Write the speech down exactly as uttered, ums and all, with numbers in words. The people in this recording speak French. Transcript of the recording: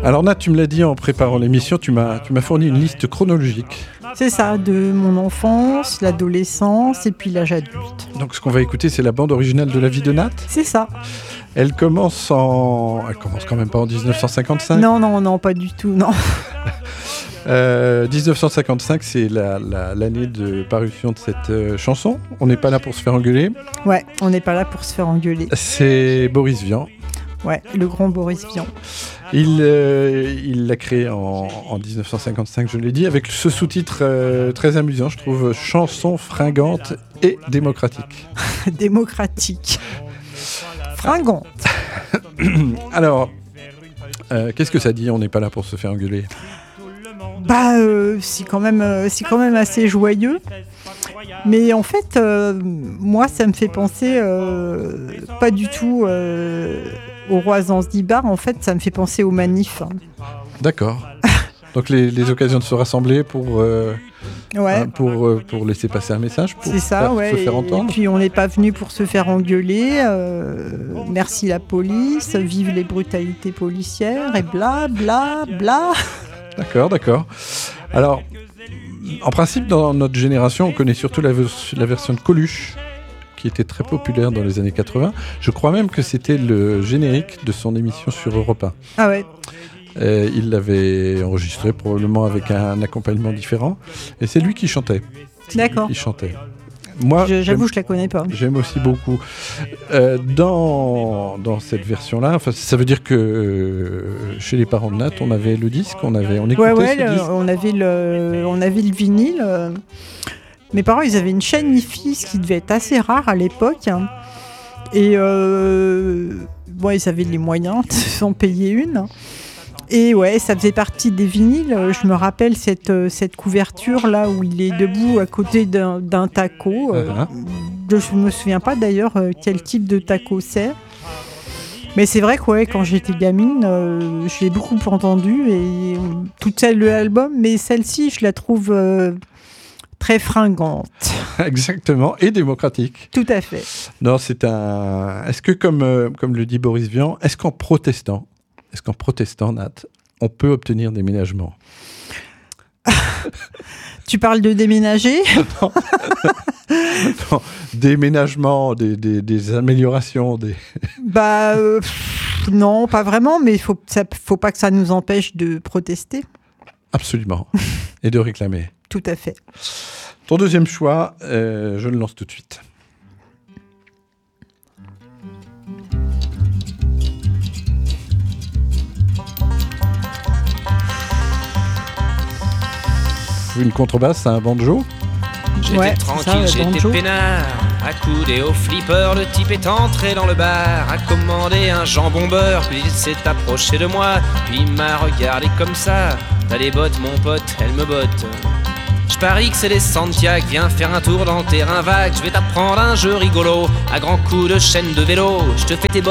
Alors Nat, tu me l'as dit en préparant l'émission, tu m'as, tu m'as fourni une liste chronologique. C'est ça, de mon enfance, l'adolescence et puis l'âge adulte. Donc ce qu'on va écouter, c'est la bande originale de La vie de Nat. C'est ça. Elle commence en... Elle commence quand même pas en dix-neuf cent cinquante-cinq. Non, non, non, pas du tout, non. euh, dix-neuf cent cinquante-cinq, c'est la, la, l'année de parution de cette euh, chanson. On n'est pas là pour se faire engueuler. Ouais, on n'est pas là pour se faire engueuler. C'est Boris Vian. Ouais, le grand Boris Vian. Il, euh, il l'a créé en, en dix-neuf cent cinquante-cinq, je l'ai dit, avec ce sous-titre euh, très amusant, je trouve, chanson fringante et démocratique. Démocratique. Fringante. Alors, euh, qu'est-ce que ça dit ? On n'est pas là pour se faire engueuler. Bah, euh, c'est quand même, euh, c'est quand même assez joyeux. Mais en fait, euh, moi, ça me fait penser euh, pas du tout euh, au roi Zanzibar. En fait, ça me fait penser aux manifs. D'accord. Donc les, les occasions de se rassembler pour, euh, ouais. hein, pour, euh, pour laisser passer un message, pour c'est ça, faire, ouais. se faire entendre. Et puis on n'est pas venu pour se faire engueuler. Euh, merci la police, vive les brutalités policières et bla bla bla. D'accord, d'accord. Alors, en principe, dans notre génération, on connaît surtout la, la version de Coluche, qui était très populaire dans les années quatre-vingts. Je crois même que c'était le générique de son émission sur Europe un. Ah ouais. Euh, il l'avait enregistré probablement avec un accompagnement différent. Et c'est lui qui chantait. D'accord. Il chantait. Moi, je, j'avoue, je ne la connais pas. J'aime aussi beaucoup. Euh, dans, dans cette version-là, enfin, ça veut dire que euh, chez les parents de Nat, on avait le disque, on, avait, on écoutait ouais, ouais, ce le, disque. On avait le, on avait le vinyle. Euh, mes parents, ils avaient une chaîne hi-fi, ce qui devait être assez rare à l'époque. Hein. Et euh, bon, ils avaient les moyens de s'en payer une. Et ouais, ça faisait partie des vinyles. Je me rappelle cette, cette couverture là où il est debout à côté d'un, d'un taco. Uh-huh. Je ne me souviens pas d'ailleurs quel type de taco c'est. Mais c'est vrai que ouais, quand j'étais gamine, euh, je l'ai beaucoup entendu et toute celle de l'album, mais celle-ci, je la trouve euh, très fringante. Exactement, et démocratique. Tout à fait. Non, c'est un. Est-ce que comme euh, comme le dit Boris Vian, est-ce qu'en protestant Est-ce qu'en protestant, Nat, on peut obtenir des ménagements ? Tu parles de déménager ? Non. Non, des ménagements, des, des, des améliorations, des... Bah, euh, pff, non, pas vraiment, mais il faut, ça, faut pas que ça nous empêche de protester. Absolument. Et de réclamer. Tout à fait. Ton deuxième choix, euh, je le lance tout de suite. Une contrebasse, c'est un banjo. J'étais ouais, tranquille, ça, j'étais banjo. peinard, accoudé au flipper, le type est entré dans le bar, a commandé un jambon beurre, puis il s'est approché de moi, puis il m'a regardé comme ça. T'as des bottes mon pote, elles me bottent. Je parie que c'est des Santiago, viens faire un tour dans le terrain vague, je vais t'apprendre un jeu rigolo, à grands coups de chaîne de vélo, je te fais tes bottes.